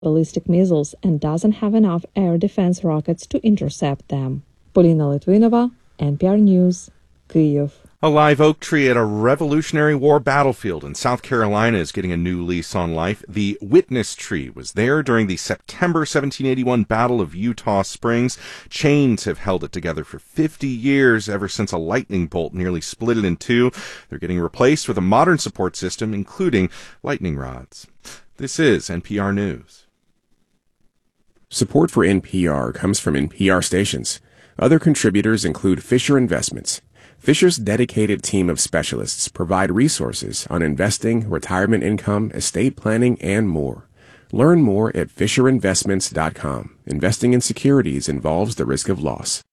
ballistic missiles and doesn't have enough air defense rockets to intercept them. Polina Litvinova, NPR News, Kyiv. A live oak tree at a Revolutionary War battlefield in South Carolina is getting a new lease on life. The Witness Tree was there during the September 1781 Battle of Eutaw Springs. Chains have held it together for 50 years, ever since a lightning bolt nearly split it in two. They're getting replaced with a modern support system, including lightning rods. This is NPR News. Support for NPR comes from NPR stations. Other contributors include Fisher Investments. Fisher's dedicated team of specialists provide resources on investing, retirement income, estate planning, and more. Learn more at FisherInvestments.com. Investing in securities involves the risk of loss.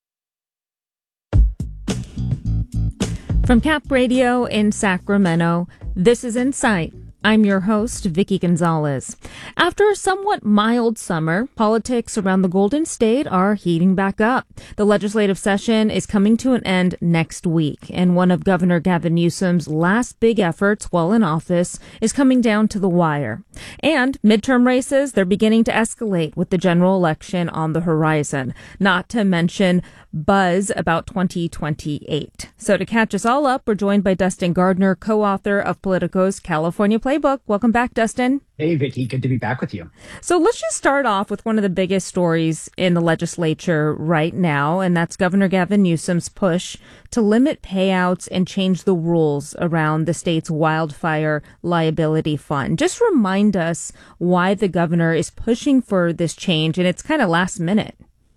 From Cap Radio in Sacramento, this is Insight. I'm your host, Vicky Gonzalez. After a somewhat mild summer, politics around the Golden State are heating back up. The legislative session is coming to an end next week, and one of Governor Gavin Newsom's last big efforts while in office is coming down to the wire. And midterm races, they're beginning to escalate with the general election on the horizon, not to mention buzz about 2028. So to catch us all up, we're joined by Dustin Gardner, co-author of Politico's California Playbook. Welcome back, Dustin. Hey, Vicky. Good to be back with you. So let's just start off with one of the biggest stories in the legislature right now, and that's Governor Gavin Newsom's push to limit payouts and change the rules around the state's wildfire liability fund. Just remind us why the governor is pushing for this change, and it's kind of last minute.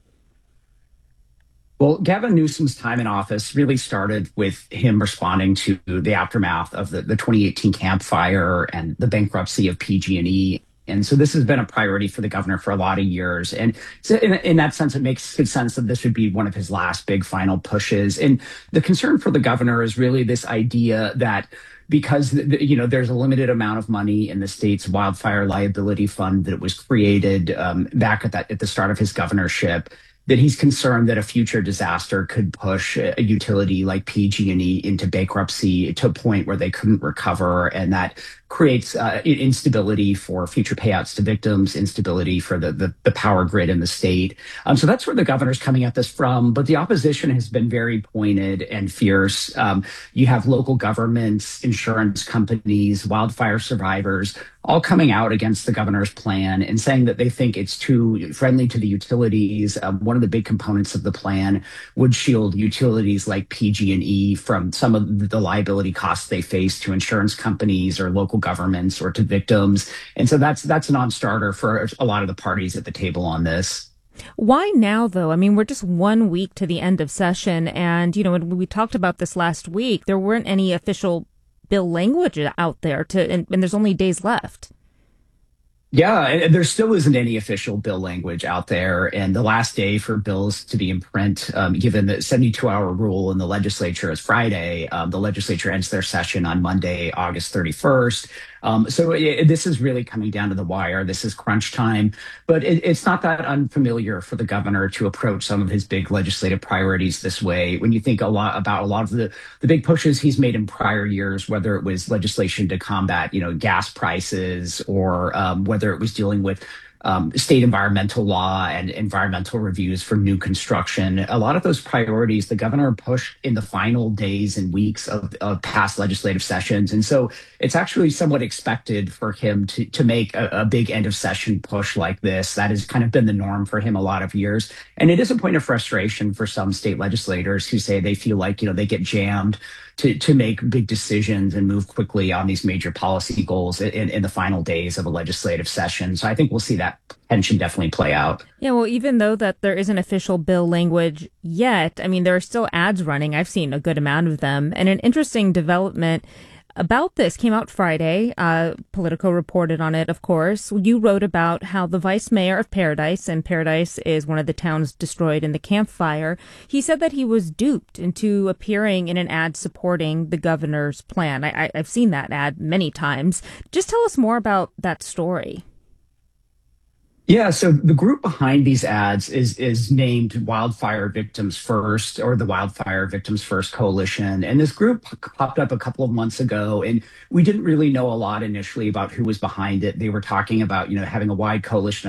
Well, Gavin Newsom's time in office really started with him responding to the aftermath of the 2018 Camp Fire and the bankruptcy of PG&E. And so this has been a priority for the governor for a lot of years. And so in that sense, it makes good sense that this would be one of his last big final pushes. And the concern for the governor is really this idea that because there's a limited amount of money in the state's wildfire liability fund that was created back at the start of his governorship, that he's concerned that a future disaster could push a utility like PG&E into bankruptcy to a point where they couldn't recover, and that creates instability for future payouts to victims, instability for the power grid in the state. So that's where the governor's coming at this from. But the opposition has been very pointed and fierce. You have local governments, insurance companies, wildfire survivors, all coming out against the governor's plan and saying that they think it's too friendly to the utilities. One of the big components of the plan would shield utilities like PG&E from some of the liability costs they face to insurance companies or local governments or to victims. And so that's a non-starter for a lot of the parties at the table on this. Why now, though? I mean, we're just 1 week to the end of session. And, when we talked about this last week, there weren't any official bill language out there and there's only days left. Yeah, and there still isn't any official bill language out there. And the last day for bills to be in print, given the 72-hour rule in the legislature is Friday, the legislature ends their session on Monday, August 31st. So this is really coming down to the wire. This is crunch time, but it's not that unfamiliar for the governor to approach some of his big legislative priorities this way. When you think about a lot of the big pushes he's made in prior years, whether it was legislation to combat, gas prices or whether it was dealing with state environmental law and environmental reviews for new construction. A lot of those priorities the governor pushed in the final days and weeks of past legislative sessions. And so it's actually somewhat expected for him to make a big end of session push like this. That has kind of been the norm for him a lot of years. And it is a point of frustration for some state legislators who say they feel like, they get jammed to make big decisions and move quickly on these major policy goals in the final days of a legislative session. So I think we'll see that tension definitely play out. Yeah, well, even though that there isn't official bill language yet, I mean, there are still ads running. I've seen a good amount of them. And an interesting development about this came out Friday. Politico reported on it, of course. You wrote about how the vice mayor of Paradise, and Paradise is one of the towns destroyed in the Camp Fire, he said that he was duped into appearing in an ad supporting the governor's plan. I've seen that ad many times. Just tell us more about that story. Yeah, so the group behind these ads is named Wildfire Victims First, or the Wildfire Victims First Coalition. And this group popped up a couple of months ago, and we didn't really know a lot initially about who was behind it. They were talking about, having a wide coalition